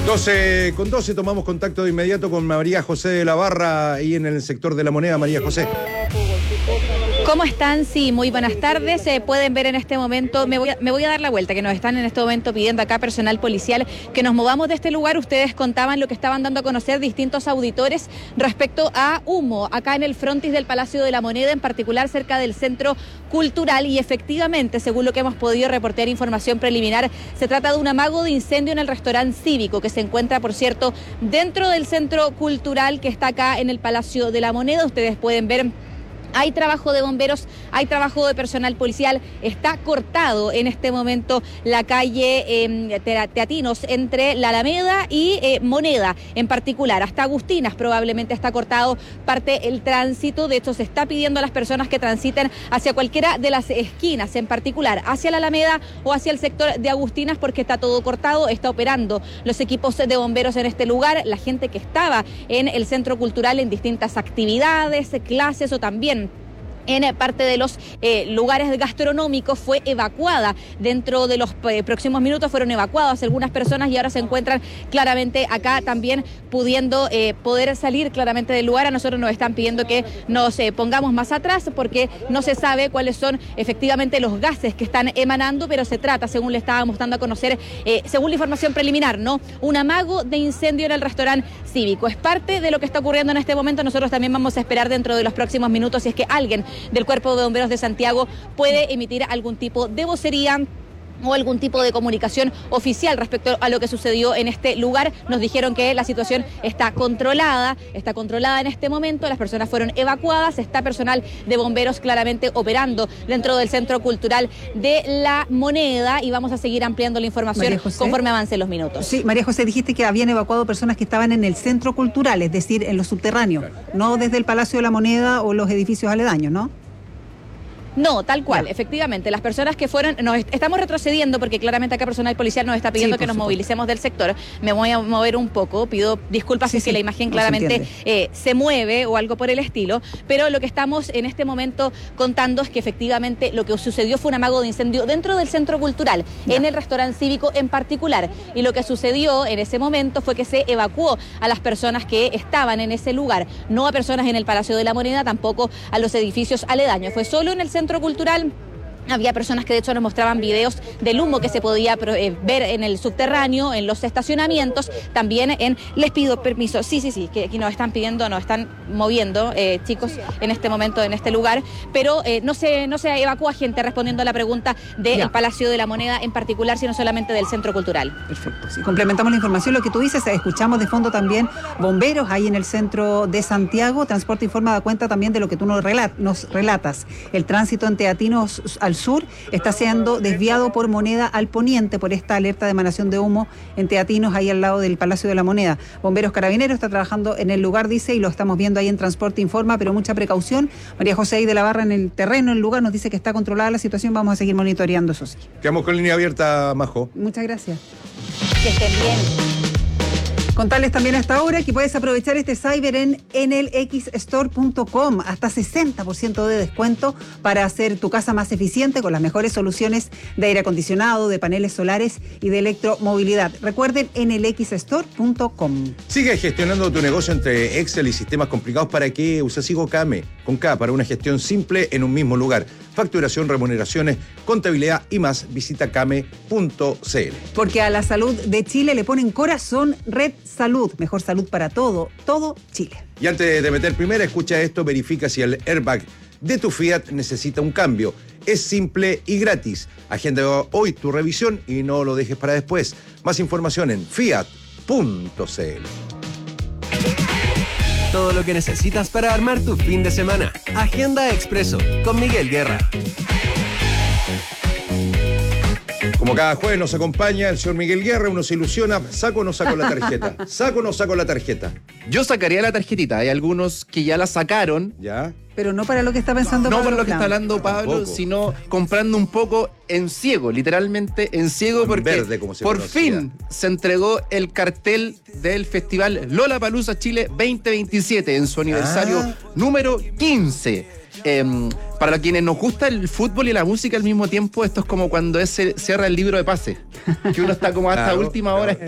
12:12 tomamos contacto de inmediato con María José de la Barra, ahí en el sector de La Moneda. María José. ¿Cómo están? Sí, muy buenas tardes. Pueden ver en este momento, me voy a dar la vuelta, que nos están en este momento pidiendo acá personal policial que nos movamos de este lugar. Ustedes contaban lo que estaban dando a conocer distintos auditores respecto a humo, acá en el frontis del Palacio de la Moneda, en particular cerca del Centro Cultural, y efectivamente, según lo que hemos podido reportear información preliminar, se trata de un amago de incendio en el restaurante Cívico, que se encuentra, por cierto, dentro del Centro Cultural que está acá en el Palacio de la Moneda. Ustedes pueden ver, hay trabajo de bomberos, hay trabajo de personal policial. Está cortado en este momento la calle Teatinos entre la Alameda y Moneda en particular. Hasta Agustinas probablemente está cortado parte el tránsito. De hecho, se está pidiendo a las personas que transiten hacia cualquiera de las esquinas, en particular hacia la Alameda o hacia el sector de Agustinas, porque está todo cortado. Está operando los equipos de bomberos en este lugar. La gente que estaba en el Centro Cultural en distintas actividades, clases o también en parte de los lugares gastronómicos fue evacuada. Dentro de los próximos minutos fueron evacuadas algunas personas y ahora se encuentran claramente acá también pudiendo poder salir claramente del lugar. A nosotros nos están pidiendo que nos pongamos más atrás porque no se sabe cuáles son efectivamente los gases que están emanando, pero se trata, según le estábamos dando a conocer, según la información preliminar, ¿no?, un amago de incendio en el restaurante Cívico. Es parte de lo que está ocurriendo en este momento. Nosotros también vamos a esperar dentro de los próximos minutos si es que alguien del Cuerpo de Bomberos de Santiago puede emitir algún tipo de vocería o algún tipo de comunicación oficial respecto a lo que sucedió en este lugar. Nos dijeron que la situación está controlada en este momento, las personas fueron evacuadas, está personal de bomberos claramente operando dentro del Centro Cultural de La Moneda y vamos a seguir ampliando la información conforme avancen los minutos. Sí, María José, dijiste que habían evacuado personas que estaban en el Centro Cultural, es decir, en los subterráneos, no desde el Palacio de la Moneda o los edificios aledaños, ¿no? No, tal cual, efectivamente. Las personas que fueron, estamos retrocediendo porque claramente acá personal policial nos está pidiendo que nos movilicemos del sector. Me voy a mover un poco, pido disculpas si es que la imagen claramente se mueve o algo por el estilo, pero lo que estamos en este momento contando es que efectivamente lo que sucedió fue un amago de incendio dentro del Centro Cultural, en el restaurante Cívico en particular, y lo que sucedió en ese momento fue que se evacuó a las personas que estaban en ese lugar, no a personas en el Palacio de la Moneda, tampoco a los edificios aledaños, fue solo en el Centro Cultural. Había personas que de hecho nos mostraban videos del humo que se podía ver en el subterráneo, en los estacionamientos, también en... Les pido permiso, sí, que aquí nos están pidiendo, nos están moviendo, chicos, en este momento, en este lugar, pero no se evacúa gente, respondiendo a la pregunta del Palacio de la Moneda en particular, sino solamente del Centro Cultural. Perfecto, sí. Complementamos la información, lo que tú dices, escuchamos de fondo también bomberos ahí en el centro de Santiago. Transporte Informa da cuenta también de lo que tú nos relatas. El tránsito en Teatinos al sur está siendo desviado por Moneda al poniente por esta alerta de emanación de humo en Teatinos, ahí al lado del Palacio de la Moneda. Bomberos Carabineros está trabajando en el lugar, dice, y lo estamos viendo ahí en Transporte Informa, pero mucha precaución. María José ahí de la Barra en el terreno, en el lugar, nos dice que está controlada la situación. Vamos a seguir monitoreando, eso sí. Quedamos con línea abierta, Majo. Muchas gracias. Que estén bien. Contarles también a esta hora que puedes aprovechar este cyber en enelxstore.com, hasta 60% de descuento para hacer tu casa más eficiente con las mejores soluciones de aire acondicionado, de paneles solares y de electromovilidad. Recuerden, enelxstore.com. Sigue gestionando tu negocio entre Excel y sistemas complicados. ¿Para qué usas Kame? Con K, para una gestión simple en un mismo lugar. Facturación, remuneraciones, contabilidad y más. Visita kame.cl. Porque a la salud de Chile le ponen corazón. Red Salud, mejor salud para todo Chile. Y antes de meter primera, escucha esto, verifica si el airbag de tu Fiat necesita un cambio. Es simple y gratis. Agenda hoy tu revisión y no lo dejes para después. Más información en fiat.cl. Todo lo que necesitas para armar tu fin de semana. Agenda Expreso con Miguel Guerra. Como cada jueves nos acompaña el señor Miguel Guerra, uno se ilusiona, ¿saco o no saco la tarjeta? ¿Saco o no saco la tarjeta? Yo sacaría la tarjetita, hay algunos que ya la sacaron. ¿Ya? Pero no para lo que está pensando No Pablo. para lo que está hablando Pablo, Tampoco. sino comprando un poco en ciego, literalmente en ciego, En porque verde, como se por conocía. fin se entregó el cartel del festival Lollapalooza Chile 2027 en su aniversario número 15. Para quienes nos gusta el fútbol y la música al mismo tiempo, esto es como cuando se cierra el libro de pase, que uno está como hasta Claro, última hora claro.